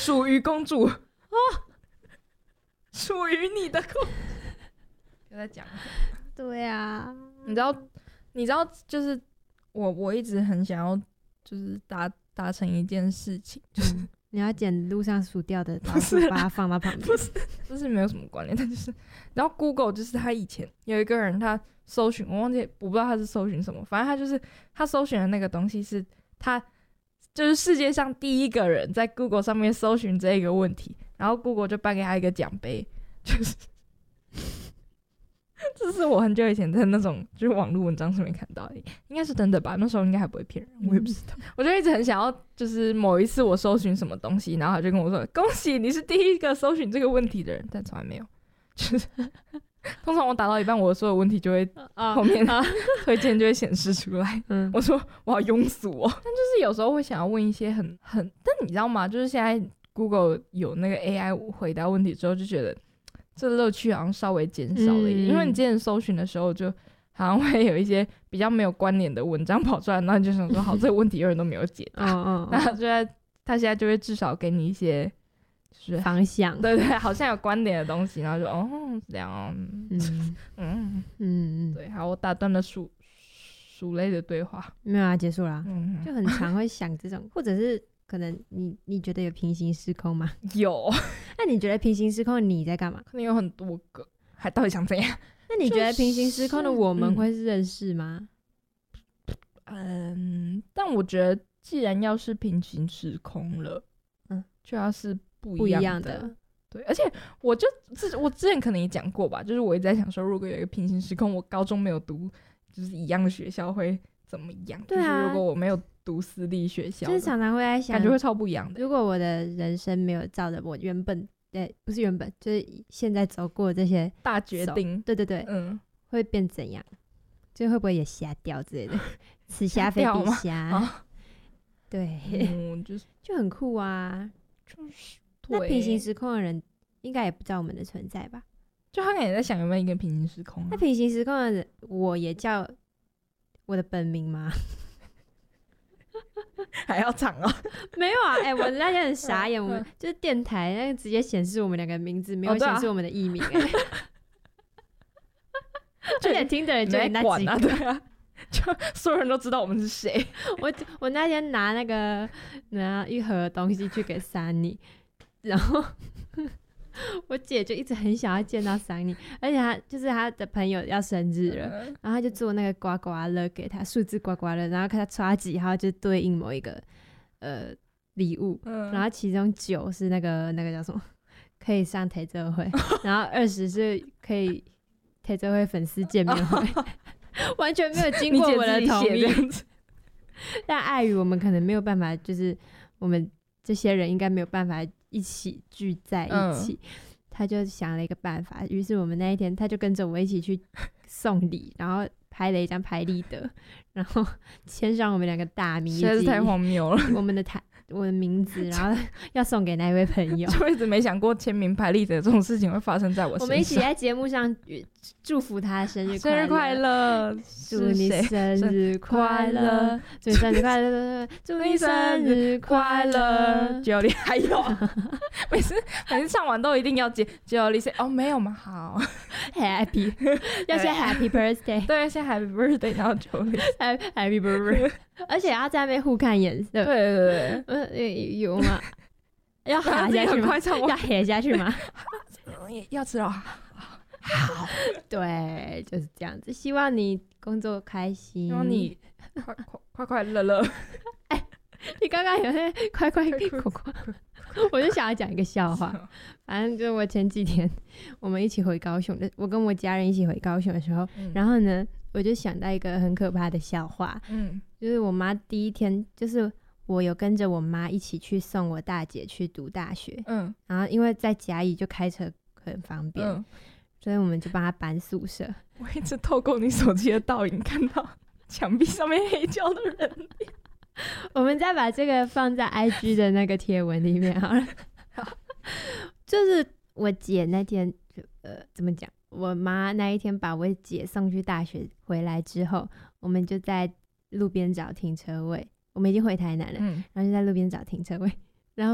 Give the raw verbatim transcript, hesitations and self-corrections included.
属于公主哦，属于你的公主。别再讲了。 对啊， 你知道，你知道，就是我我一直很想要，就是达达成一件事情，就是、 嗯、你要捡路上数掉的老鼠，把它放到旁边。 不是，这是没有什么关联，但就是，然后 Google 就是他以前有一个人，他搜寻，我忘记，我不知道他是搜寻什么，反正他就是他搜寻的那个东西是他就是世界上第一个人在 Google 上面搜寻这一个问题，然后 Google 就颁给他一个奖杯，就是。这是我很久以前在那种就是网络文章上面看到的，应该是真的吧？那时候应该还不会骗人，我也不知道。嗯、我就一直很想要，就是某一次我搜寻什么东西，然后他就跟我说：“恭喜你是第一个搜寻这个问题的人。”但从来没有。就是通常我打到一半，我所有问题就会后面推荐就会显示出来。嗯，我说我好庸俗哦。但就是有时候会想要问一些很很，但你知道吗？就是现在 Google 有那个 A I 回答问题之后，就觉得。这乐趣好像稍微减少了一点、嗯、因为你之前搜寻的时候就好像会有一些比较没有关联的文章跑出来，然后你就想说好这个问题永远都没有解答那他就在他现在就会至少给你一些就是方向， 对对，好像有关联的东西，然后就哦这样哦嗯嗯嗯对，好，我打断了鼠鼠类的对话， 没有啊，结束了、嗯、就很常会想这种或者是可能你你觉得有平行时空吗？ 有。 那你觉得平行时空的你在干嘛？ 可能有很多个，还到底想怎样？ 那你觉得平行时空的我们会是认识吗？ 嗯，但我觉得既然要是平行时空了，嗯，就要是不一样的。样的对，而且我就我之前可能也讲过吧，就是我一直在想说，如果有一个平行时空，我高中没有读就是一样的学校会怎么样？对啊，就是如果我没有读私立学校， 就是常常会在想， 感觉会超不一样的。 如果我的人生没有照着我原本，对，不是原本，就是现在走过这些大决定， 对对对，嗯，会变怎样？就会不会也瞎掉之类的？此虾非彼虾，啊、对，嗯，就是就很酷啊。就是那平行时空的人应该也不知道我们的存在吧？ 就他可能也在想有没有一个平行时空、啊。 那平行时空的人，我也叫我的本名吗？ 还要长哦？ 没有啊，哎、欸，我那天很傻眼，我们就是电台那个直接显示我们两个名字，没有显示我们的艺名、欸，哎、哦，而且听的人就那几个， 啊对啊，就所有人都知道我们是谁。 我我那天拿那个拿一盒东西去给 Sunny， 然后我姐就一直很想要见到 Sunny， 而且她就是她的朋友要生日了，然后她就做那个刮刮乐给她，数字刮刮乐，然后看她刷几号就对应某一个呃礼物，然后其中九是那个那个叫什么可以上台奏会，然后二十是可以台奏会粉丝见面会，完全没有经过我的同意。但碍于我们可能没有办法，就是我们这些人应该没有办法一起聚在一起、嗯、他就想了一个办法，于是我们那一天他就跟着我一起去送礼，然后拍了一张拍立得，然后签上我们两个大名，实在是太荒谬了， 我们的台我的名字，然后要送给那位朋友。 就一直没想过签名拍立得这种事情会发生在我身上。 我们一起在节目上祝福他生日快乐， 生日快乐， 祝你生日快乐，祝你生日快乐，祝你生日快乐。 Jolly 还有，每次每次唱完都一定要接 Jolly say 哦没有吗？好 ，Happy 要先 Happy Birthday， 对，先 Happy Birthday， 然后 Jolly Happy Birthday， 而且要在那边互看颜色。 对对对， 嗯，有吗？要哈下去吗？要哈下去吗？ 要吃了。好， 对，就是这样子。希望你工作开心， 希望你快快快快乐乐。 哎、欸，你刚刚有些快快快快，我就想要讲一个笑话。反正就我前几天我们一起回高雄的，我跟我家人一起回高雄的时候，嗯、然后呢，我就想到一个很可怕的笑话。嗯，就是我妈第一天，就是我有跟着我妈一起去送我大姐去读大学。嗯，然后因为在甲乙就开车很方便。嗯，所以我们就帮他搬宿舍。 我一直透过你手机的倒影看到墙壁上面黑胶的人脸。 我们再把这个放在 I G 的那个贴文里面好了。就是我姐那天就呃怎么讲，我妈那一天把我姐送去大学回来之后，我们就在路边找停车位。我们已经回台南了，嗯、然后就在路边找停车位。